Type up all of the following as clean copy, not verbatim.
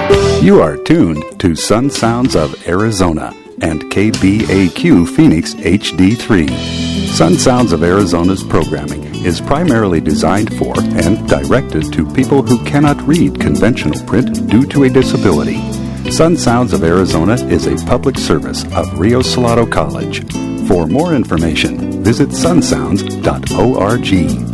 You are tuned to Sun Sounds of Arizona and KBAQ Phoenix HD3. Sun Sounds of Arizona's programming is primarily designed for and directed to people who cannot read conventional print due to a disability. Sun Sounds of Arizona is a public service of Rio Salado College. For more information, visit sunsounds.org.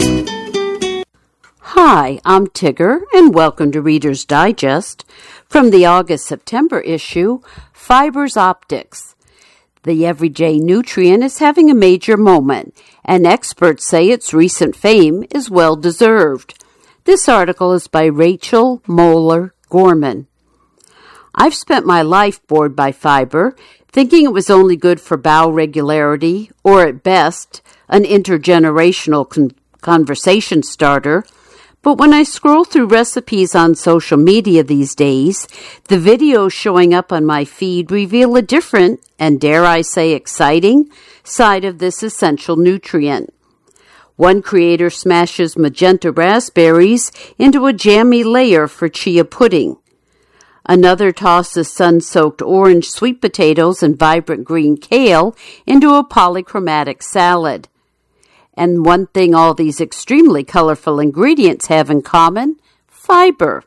Hi, I'm Tigger, and welcome to Reader's Digest. From the August-September issue, Fibers Optics. The everyday nutrient is having a major moment, and experts say its recent fame is well-deserved. This article is by Rachel Moeller Gorman. I've spent my life bored by fiber, thinking it was only good for bowel regularity, or at best, an intergenerational conversation starter. But when I scroll through recipes on social media these days, the videos showing up on my feed reveal a different, and dare I say exciting, side of this essential nutrient. One creator smashes magenta raspberries into a jammy layer for chia pudding. Another tosses sun-soaked orange sweet potatoes and vibrant green kale into a polychromatic salad. And one thing all these extremely colorful ingredients have in common, fiber.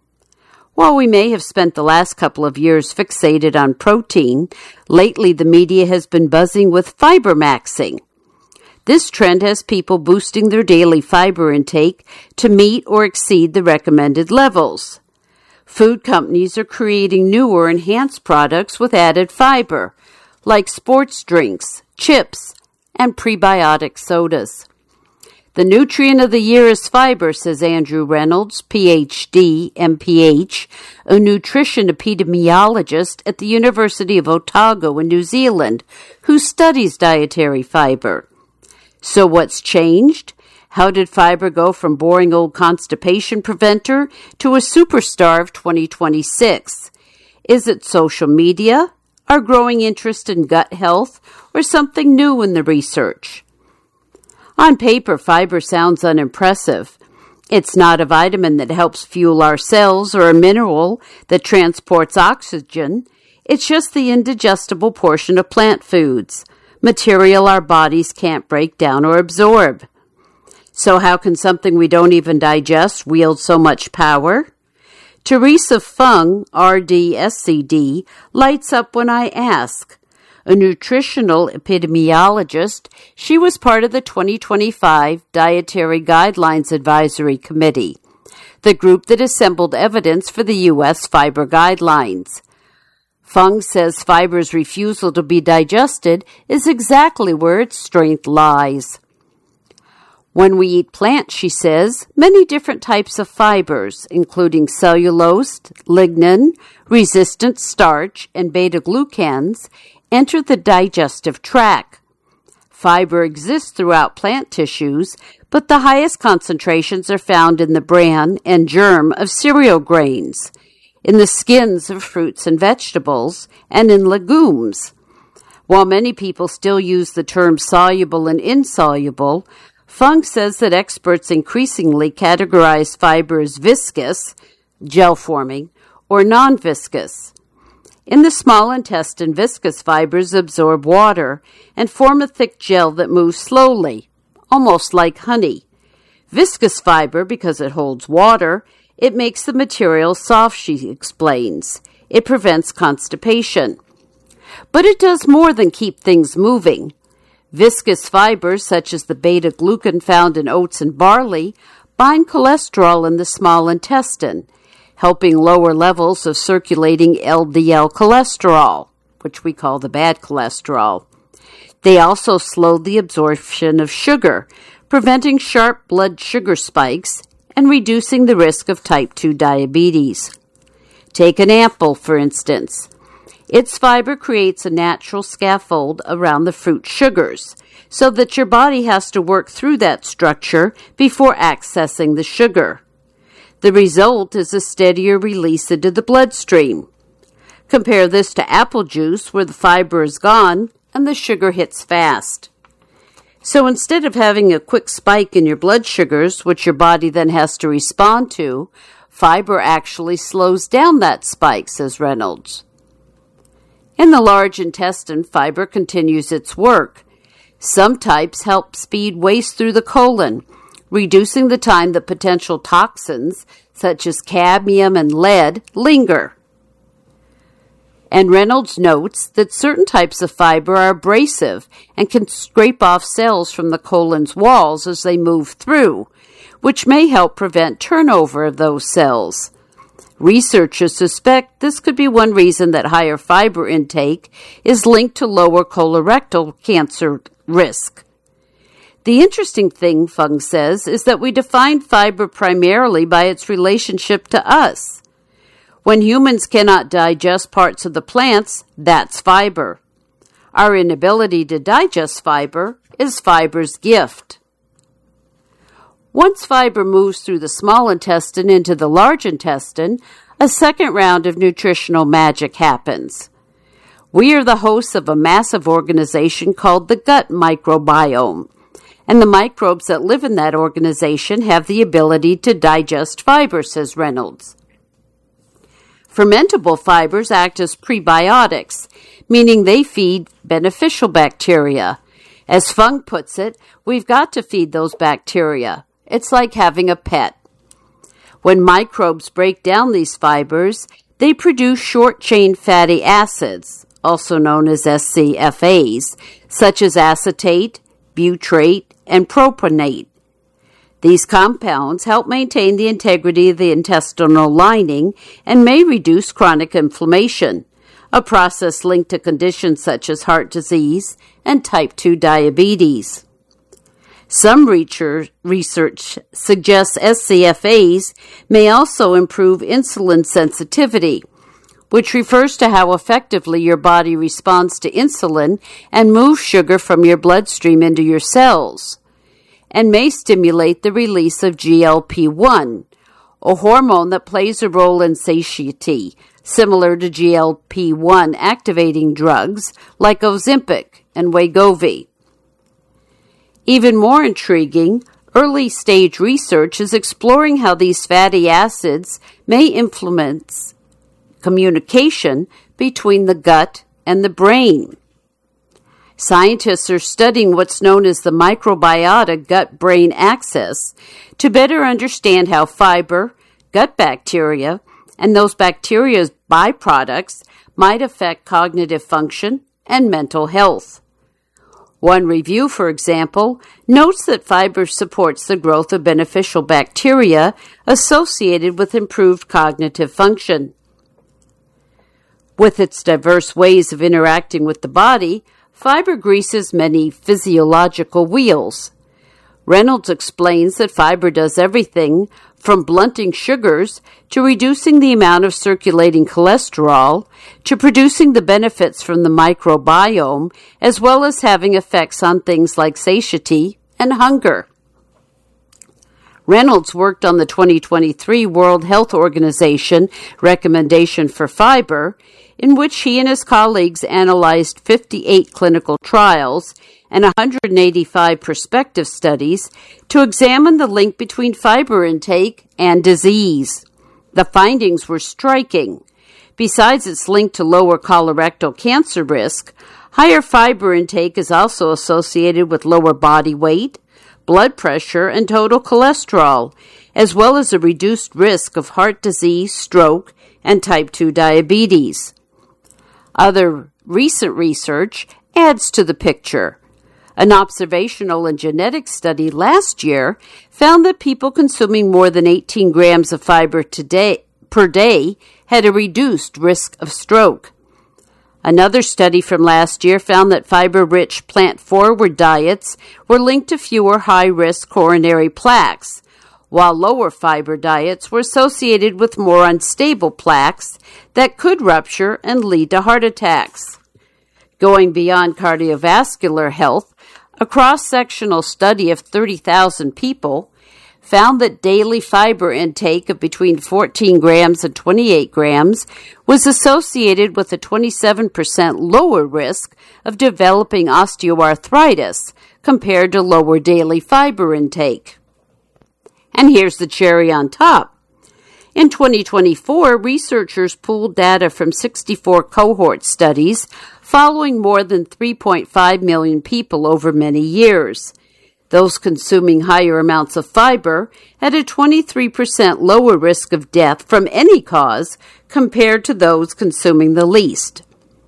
While we may have spent the last couple of years fixated on protein, lately the media has been buzzing with fiber maxing. This trend has people boosting their daily fiber intake to meet or exceed the recommended levels. Food companies are creating newer enhanced products with added fiber, like sports drinks, chips, and prebiotic sodas. The nutrient of the year is fiber, says Andrew Reynolds, Ph.D., MPH, a nutrition epidemiologist at the University of Otago in New Zealand, who studies dietary fiber. So what's changed? How did fiber go from boring old constipation preventer to a superstar of 2026? Is it social media, our growing interest in gut health, or something new in the research? On paper, fiber sounds unimpressive. It's not a vitamin that helps fuel our cells or a mineral that transports oxygen. It's just the indigestible portion of plant foods, material our bodies can't break down or absorb. So how can something we don't even digest wield so much power? Teresa Fung, RD-SCD, lights up when I ask. A nutritional epidemiologist, she was part of the 2025 Dietary Guidelines Advisory Committee, the group that assembled evidence for the U.S. fiber guidelines. Fung says fiber's refusal to be digested is exactly where its strength lies. When we eat plants, she says, many different types of fibers, including cellulose, lignin, resistant starch, and beta-glucans, enter the digestive tract. Fiber exists throughout plant tissues, but the highest concentrations are found in the bran and germ of cereal grains, in the skins of fruits and vegetables, and in legumes. While many people still use the terms soluble and insoluble, Fung says that experts increasingly categorize fiber as viscous, gel-forming, or non-viscous. In the small intestine, viscous fibers absorb water and form a thick gel that moves slowly, almost like honey. Viscous fiber, because it holds water, it makes the material soft, she explains. It prevents constipation. But it does more than keep things moving. Viscous fibers, such as the beta-glucan found in oats and barley, bind cholesterol in the small intestine, helping lower levels of circulating LDL cholesterol, which we call the bad cholesterol. They also slow the absorption of sugar, preventing sharp blood sugar spikes and reducing the risk of type 2 diabetes. Take an apple, for instance. Its fiber creates a natural scaffold around the fruit sugars, so that your body has to work through that structure before accessing the sugar. The result is a steadier release into the bloodstream. Compare this to apple juice, where the fiber is gone and the sugar hits fast. So instead of having a quick spike in your blood sugars, which your body then has to respond to, fiber actually slows down that spike, says Reynolds. In the large intestine, fiber continues its work. Some types help speed waste through the colon, reducing the time that potential toxins, such as cadmium and lead, linger. And Reynolds notes that certain types of fiber are abrasive and can scrape off cells from the colon's walls as they move through, which may help prevent turnover of those cells. Researchers suspect this could be one reason that higher fiber intake is linked to lower colorectal cancer risk. The interesting thing, Fung says, is that we define fiber primarily by its relationship to us. When humans cannot digest parts of the plants, that's fiber. Our inability to digest fiber is fiber's gift. Once fiber moves through the small intestine into the large intestine, a second round of nutritional magic happens. We are the hosts of a massive organization called the gut microbiome, and the microbes that live in that organization have the ability to digest fiber, says Reynolds. Fermentable fibers act as prebiotics, meaning they feed beneficial bacteria. As Fung puts it, we've got to feed those bacteria. It's like having a pet. When microbes break down these fibers, they produce short-chain fatty acids, also known as SCFAs, such as acetate, butyrate, and propionate. These compounds help maintain the integrity of the intestinal lining and may reduce chronic inflammation, a process linked to conditions such as heart disease and type 2 diabetes. Some research suggests SCFAs may also improve insulin sensitivity, which refers to how effectively your body responds to insulin and moves sugar from your bloodstream into your cells, and may stimulate the release of GLP-1, a hormone that plays a role in satiety, similar to GLP-1 activating drugs like Ozempic and Wegovy. Even more intriguing, early-stage research is exploring how these fatty acids may influence communication between the gut and the brain. Scientists are studying what's known as the microbiota gut-brain axis to better understand how fiber, gut bacteria, and those bacteria's byproducts might affect cognitive function and mental health. One review, for example, notes that fiber supports the growth of beneficial bacteria associated with improved cognitive function. With its diverse ways of interacting with the body, fiber greases many physiological wheels. Reynolds explains that fiber does everything from blunting sugars to reducing the amount of circulating cholesterol to producing the benefits from the microbiome, as well as having effects on things like satiety and hunger. Reynolds worked on the 2023 World Health Organization recommendation for fiber, in which he and his colleagues analyzed 58 clinical trials and 185 prospective studies to examine the link between fiber intake and disease. The findings were striking. Besides its link to lower colorectal cancer risk, higher fiber intake is also associated with lower body weight, blood pressure, and total cholesterol, as well as a reduced risk of heart disease, stroke, and type 2 diabetes. Other recent research adds to the picture. An observational and genetic study last year found that people consuming more than 18 grams of fiber per day had a reduced risk of stroke. Another study from last year found that fiber-rich plant-forward diets were linked to fewer high-risk coronary plaques, while lower fiber diets were associated with more unstable plaques that could rupture and lead to heart attacks. Going beyond cardiovascular health, a cross-sectional study of 30,000 people found that daily fiber intake of between 14 grams and 28 grams was associated with a 27% lower risk of developing osteoarthritis compared to lower daily fiber intake. And here's the cherry on top. In 2024, researchers pooled data from 64 cohort studies following more than 3.5 million people over many years. Those consuming higher amounts of fiber had a 23% lower risk of death from any cause compared to those consuming the least.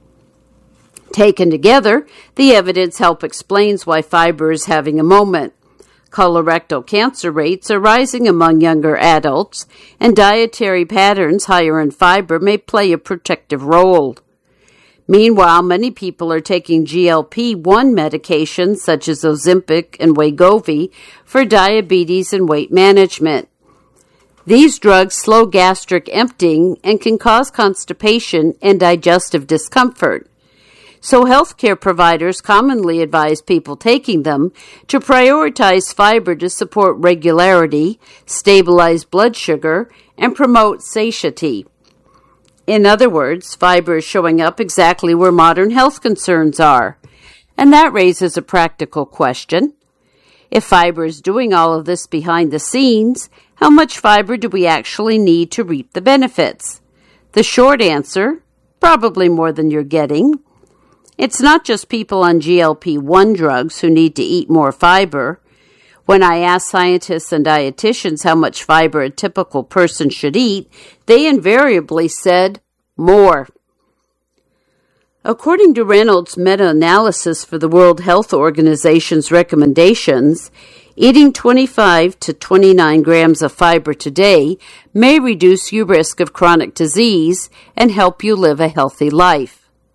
Taken together, the evidence help explains why fiber is having a moment. Colorectal cancer rates are rising among younger adults, and dietary patterns higher in fiber may play a protective role. Meanwhile, many people are taking GLP-1 medications such as Ozempic and Wegovy for diabetes and weight management. These drugs slow gastric emptying and can cause constipation and digestive discomfort. So healthcare providers commonly advise people taking them to prioritize fiber to support regularity, stabilize blood sugar, and promote satiety. In other words, fiber is showing up exactly where modern health concerns are. And that raises a practical question. If fiber is doing all of this behind the scenes, how much fiber do we actually need to reap the benefits? The short answer, probably more than you're getting. It's not just people on GLP-1 drugs who need to eat more fiber. When I asked scientists and dietitians how much fiber a typical person should eat, they invariably said, more. According to Reynolds' meta-analysis for the World Health Organization's recommendations, eating 25 to 29 grams of fiber today may reduce your risk of chronic disease and help you live a healthy life.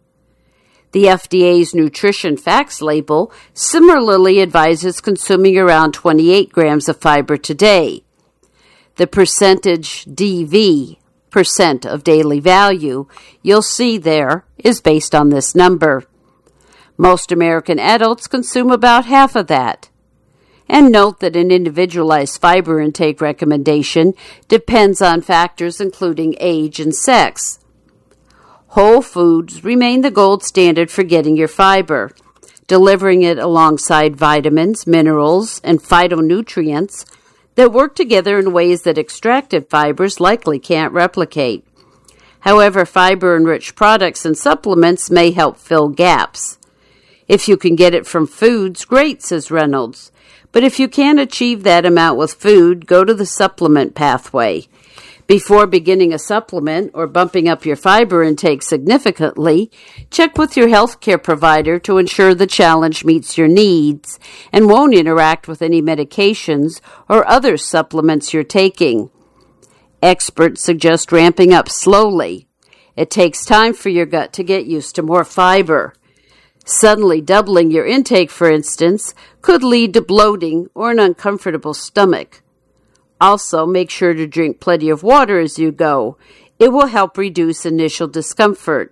The FDA's Nutrition Facts label similarly advises consuming around 28 grams of fiber today. The percentage DV, percent of daily value, you'll see there is based on this number. Most American adults consume about half of that. And note that an individualized fiber intake recommendation depends on factors including age and sex. Whole foods remain the gold standard for getting your fiber. Delivering it alongside vitamins, minerals, and phytonutrients that work together in ways that extracted fibers likely can't replicate. However, fiber-enriched products and supplements may help fill gaps. If you can get it from foods, great, says Reynolds. But if you can't achieve that amount with food, go to the supplement pathway. Before beginning a supplement or bumping up your fiber intake significantly, check with your healthcare provider to ensure the challenge meets your needs and won't interact with any medications or other supplements you're taking. Experts suggest ramping up slowly. It takes time for your gut to get used to more fiber. Suddenly doubling your intake, for instance, could lead to bloating or an uncomfortable stomach. Also, make sure to drink plenty of water as you go. It will help reduce initial discomfort.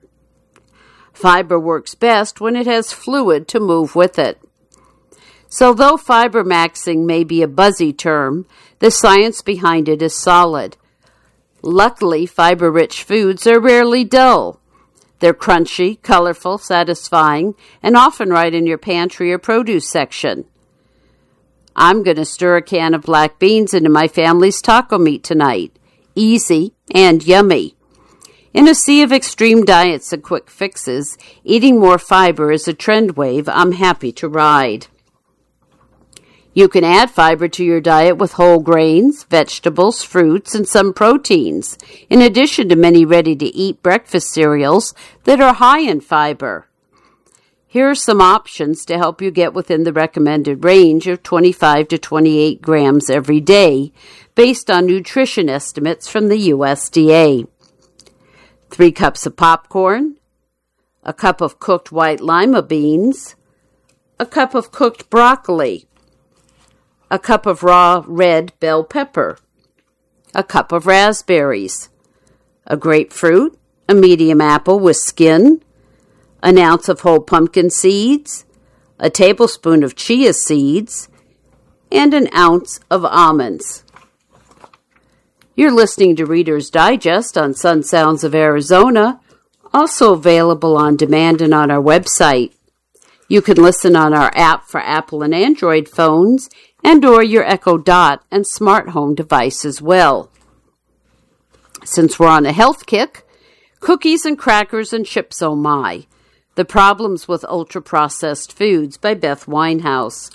Fiber works best when it has fluid to move with it. So though fiber maxing may be a buzzy term, the science behind it is solid. Luckily, fiber-rich foods are rarely dull. They're crunchy, colorful, satisfying, and often right in your pantry or produce section. I'm going to stir a can of black beans into my family's taco meat tonight. Easy and yummy. In a sea of extreme diets and quick fixes, eating more fiber is a trend wave I'm happy to ride. You can add fiber to your diet with whole grains, vegetables, fruits, and some proteins, in addition to many ready-to-eat breakfast cereals that are high in fiber. Here are some options to help you get within the recommended range of 25 to 28 grams every day, based on nutrition estimates from the USDA. 3 cups of popcorn, a cup of cooked white lima beans, a cup of cooked broccoli, a cup of raw red bell pepper, a cup of raspberries, a grapefruit, a medium apple with skin, an ounce of whole pumpkin seeds, a tablespoon of chia seeds, and an ounce of almonds. You're listening to Reader's Digest on Sun Sounds of Arizona, also available on demand and on our website. You can listen on our app for Apple and Android phones and or your Echo Dot and smart home device as well. Since we're on a health kick, Cookies and Crackers and Chips Oh My, The Problems with Ultra-Processed Foods by Beth Winehouse.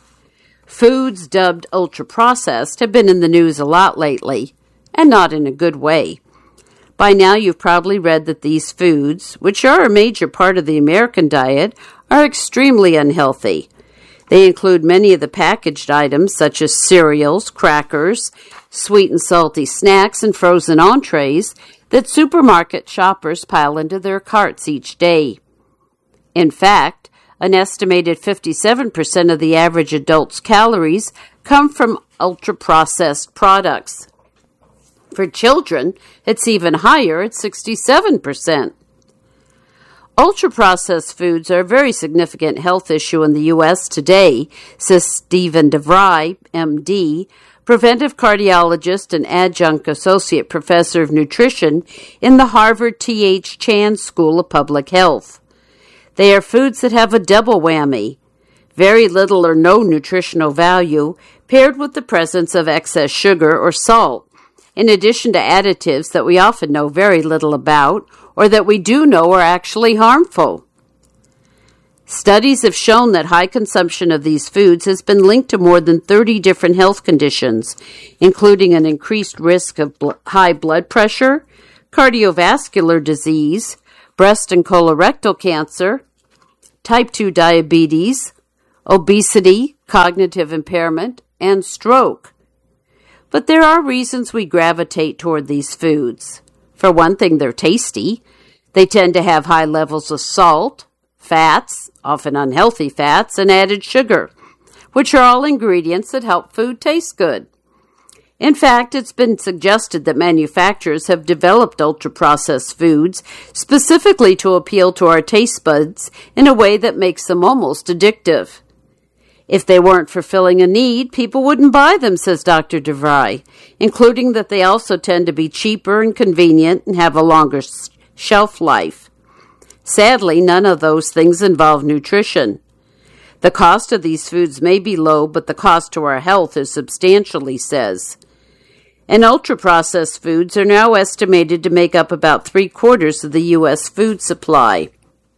Foods dubbed ultra-processed have been in the news a lot lately, and not in a good way. By now you've probably read that these foods, which are a major part of the American diet, are extremely unhealthy. They include many of the packaged items such as cereals, crackers, sweet and salty snacks, and frozen entrees that supermarket shoppers pile into their carts each day. In fact, an estimated 57% of the average adult's calories come from ultra-processed products. For children, it's even higher at 67%. Ultra-processed foods are a very significant health issue in the U.S. today, says Stephen DeVry, M.D., preventive cardiologist and adjunct associate professor of nutrition in the Harvard T.H. Chan School of Public Health. They are foods that have a double whammy, very little or no nutritional value, paired with the presence of excess sugar or salt, in addition to additives that we often know very little about, or that we do know are actually harmful. Studies have shown that high consumption of these foods has been linked to more than 30 different health conditions, including an increased risk of high blood pressure, cardiovascular disease, breast and colorectal cancer, type 2 diabetes, obesity, cognitive impairment, and stroke. But there are reasons we gravitate toward these foods. For one thing, they're tasty. They tend to have high levels of salt, fats, often unhealthy fats, and added sugar, which are all ingredients that help food taste good. In fact, it's been suggested that manufacturers have developed ultra-processed foods specifically to appeal to our taste buds in a way that makes them almost addictive. If they weren't fulfilling a need, people wouldn't buy them, says Dr. DeVry, including that they also tend to be cheaper and convenient and have a longer shelf life. Sadly, none of those things involve nutrition. The cost of these foods may be low, but the cost to our health is substantial, he says. And ultra-processed foods are now estimated to make up about 3/4 of the U.S. food supply.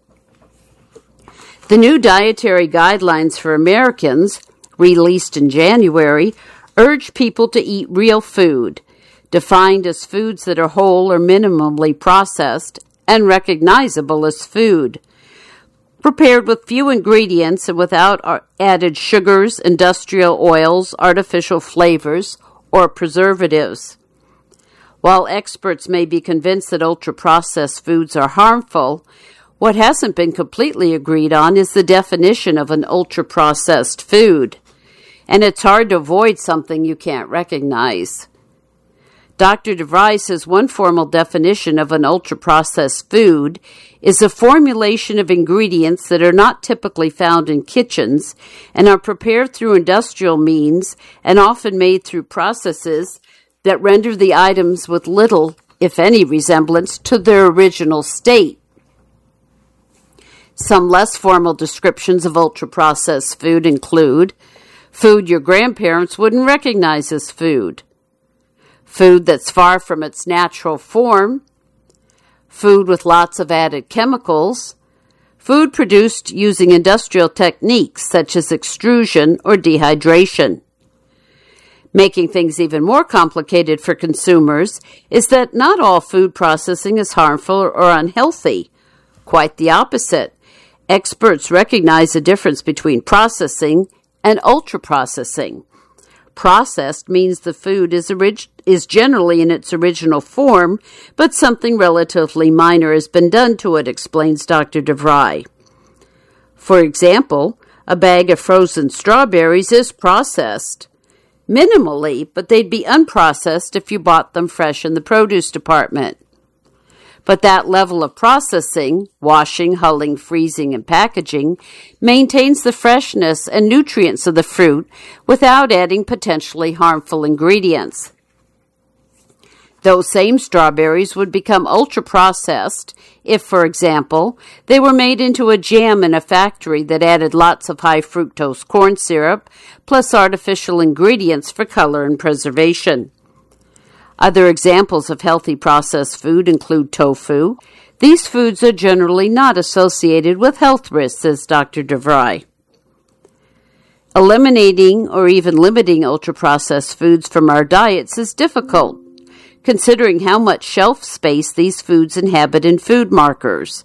The new dietary guidelines for Americans, released in January, urge people to eat real food, defined as foods that are whole or minimally processed and recognizable as food, prepared with few ingredients and without added sugars, industrial oils, artificial flavors, or preservatives. While experts may be convinced that ultra-processed foods are harmful, what hasn't been completely agreed on is the definition of an ultra-processed food, and it's hard to avoid something you can't recognize. Dr. DeVry says one formal definition of an ultra-processed food is a formulation of ingredients that are not typically found in kitchens and are prepared through industrial means and often made through processes that render the items with little, if any, resemblance to their original state. Some less formal descriptions of ultra-processed food include food your grandparents wouldn't recognize as food, food that's far from its natural form, food with lots of added chemicals, food produced using industrial techniques such as extrusion or dehydration. Making things even more complicated for consumers is that not all food processing is harmful or unhealthy. Quite the opposite. Experts recognize the difference between processing and ultra-processing. Processed means the food is generally in its original form, but something relatively minor has been done to it, explains Dr. DeVry. For example, a bag of frozen strawberries is processed. Minimally, but they'd be unprocessed if you bought them fresh in the produce department. But that level of processing, washing, hulling, freezing, and packaging, maintains the freshness and nutrients of the fruit without adding potentially harmful ingredients. Those same strawberries would become ultra-processed if, for example, they were made into a jam in a factory that added lots of high-fructose corn syrup plus artificial ingredients for color and preservation. Other examples of healthy processed food include tofu. These foods are generally not associated with health risks, says Dr. DeVry. Eliminating or even limiting ultra-processed foods from our diets is difficult, considering how much shelf space these foods inhabit in food markets,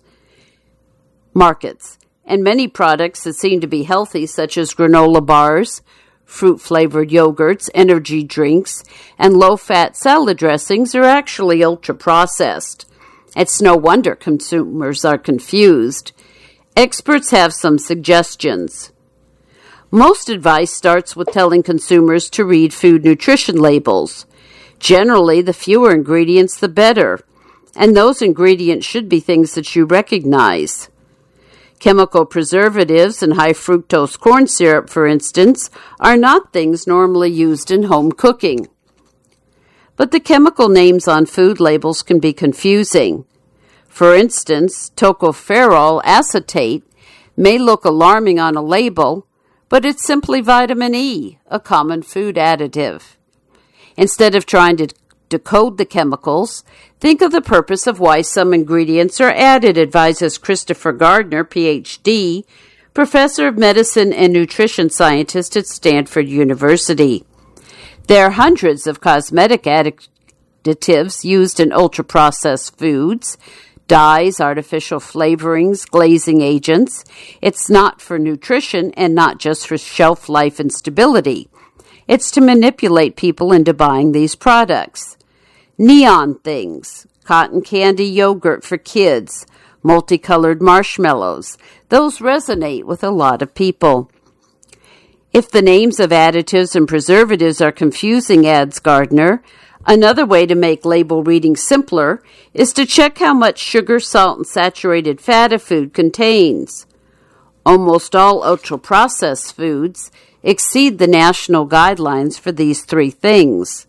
and many products that seem to be healthy, such as granola bars, fruit-flavored yogurts, energy drinks, and low-fat salad dressings are actually ultra-processed. It's no wonder consumers are confused. Experts have some suggestions. Most advice starts with telling consumers to read food nutrition labels. Generally, the fewer ingredients, the better, and those ingredients should be things that you recognize. Chemical preservatives and high fructose corn syrup, for instance, are not things normally used in home cooking. But the chemical names on food labels can be confusing. For instance, tocopherol acetate may look alarming on a label, but it's simply vitamin E, a common food additive. Instead of trying to decode the chemicals, think of the purpose of why some ingredients are added, advises Christopher Gardner, Ph.D., professor of medicine and nutrition scientist at Stanford University. There are hundreds of cosmetic additives used in ultra-processed foods, dyes, artificial flavorings, glazing agents. It's not for nutrition and not just for shelf life and stability. It's to manipulate people into buying these products. Neon things, cotton candy yogurt for kids, multicolored marshmallows, those resonate with a lot of people. If the names of additives and preservatives are confusing, adds Gardner, another way to make label reading simpler is to check how much sugar, salt, and saturated fat a food contains. Almost all ultra-processed foods exceed the national guidelines for these three things.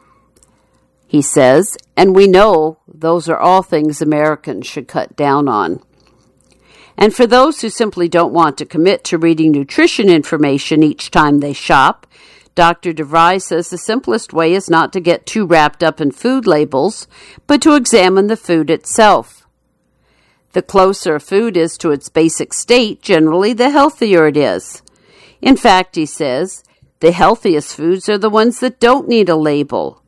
He says, and we know those are all things Americans should cut down on. And for those who simply don't want to commit to reading nutrition information each time they shop, Dr. DeVry says the simplest way is not to get too wrapped up in food labels, but to examine the food itself. The closer a food is to its basic state, generally the healthier it is. In fact, he says, the healthiest foods are the ones that don't need a label.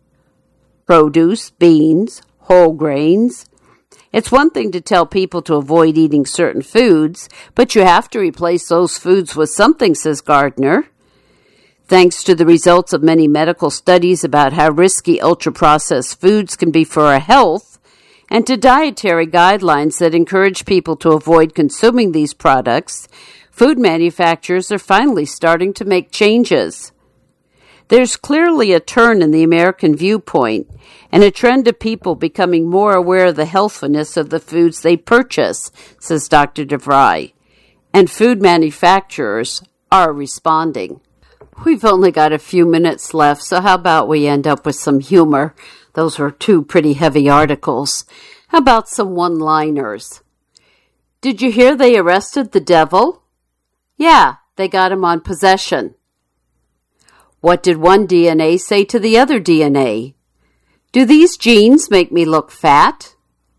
Produce, beans, whole grains. It's one thing to tell people to avoid eating certain foods, but you have to replace those foods with something, says Gardner. Thanks to the results of many medical studies about how risky ultra-processed foods can be for our health, and to dietary guidelines that encourage people to avoid consuming these products, food manufacturers are finally starting to make changes. There's clearly a turn in the American viewpoint and a trend of people becoming more aware of the healthfulness of the foods they purchase, says Dr. DeVry, and food manufacturers are responding. We've only got a few minutes left, so how about we end up with some humor? Those were two pretty heavy articles. How about some one-liners? Did you hear they arrested the devil? Yeah, they got him on possession. What did one DNA say to the other DNA? Do these genes make me look fat?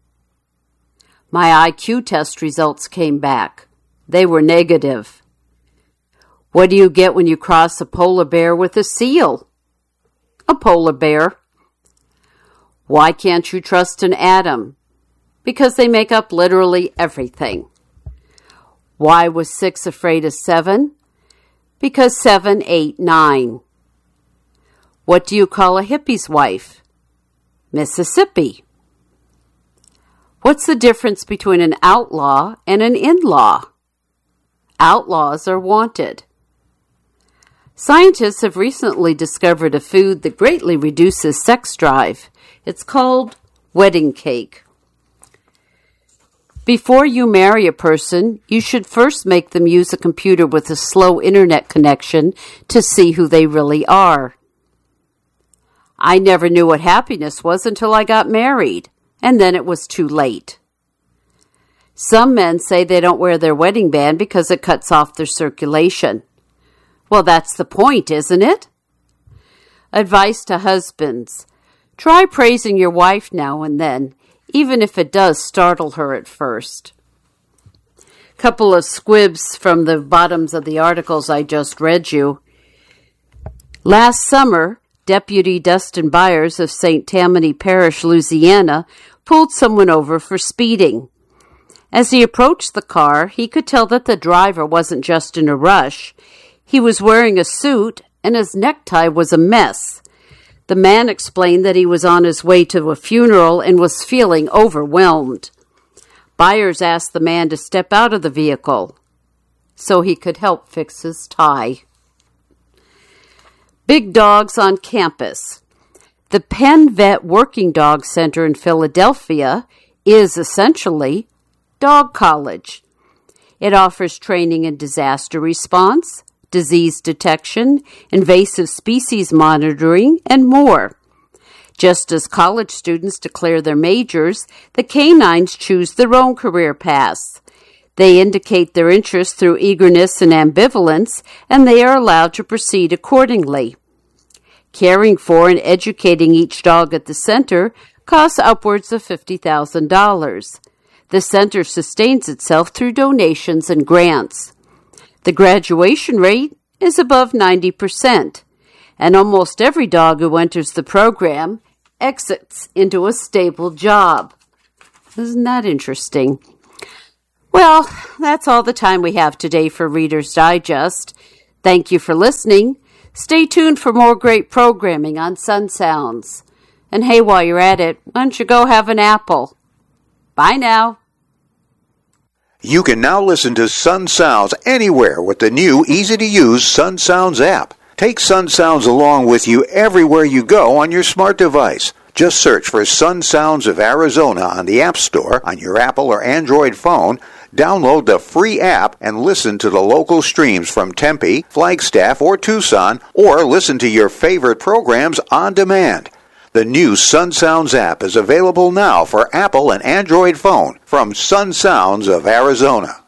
My IQ test results came back. They were negative. What do you get when you cross a polar bear with a seal? A polar bear. Why can't you trust an atom? Because they make up literally everything. Why was 6 afraid of 7? Because 7 ate 9. What do you call a hippie's wife? Mississippi. What's the difference between an outlaw and an in-law? Outlaws are wanted. Scientists have recently discovered a food that greatly reduces sex drive. It's called wedding cake. Before you marry a person, you should first make them use a computer with a slow internet connection to see who they really are. I never knew what happiness was until I got married, and then it was too late. Some men say they don't wear their wedding band because it cuts off their circulation. Well, that's the point, isn't it? Advice to husbands. Try praising your wife now and then, even if it does startle her at first. Couple of squibs from the bottoms of the articles I just read you. Last summer, Deputy Dustin Byers of St. Tammany Parish, Louisiana, pulled someone over for speeding. As he approached the car, he could tell that the driver wasn't just in a rush. He was wearing a suit, and his necktie was a mess. The man explained that he was on his way to a funeral and was feeling overwhelmed. Byers asked the man to step out of the vehicle so he could help fix his tie. Big dogs on campus. The Penn Vet Working Dog Center in Philadelphia is essentially dog college. It offers training in disaster response, disease detection, invasive species monitoring, and more. Just as college students declare their majors, the canines choose their own career paths. They indicate their interest through eagerness and ambivalence, and they are allowed to proceed accordingly. Caring for and educating each dog at the center costs upwards of $50,000. The center sustains itself through donations and grants. The graduation rate is above 90%, and almost every dog who enters the program exits into a stable job. Isn't that interesting? Well, that's all the time we have today for Reader's Digest. Thank you for listening. Stay tuned for more great programming on Sun Sounds. And hey, while you're at it, why don't you go have an apple? Bye now. You can now listen to Sun Sounds anywhere with the new, easy-to-use Sun Sounds app. Take Sun Sounds along with you everywhere you go on your smart device. Just search for Sun Sounds of Arizona on the App Store on your Apple or Android phone, download the free app, and listen to the local streams from Tempe, Flagstaff, or Tucson, or listen to your favorite programs on demand. The new Sun Sounds app is available now for Apple and Android phone from Sun Sounds of Arizona.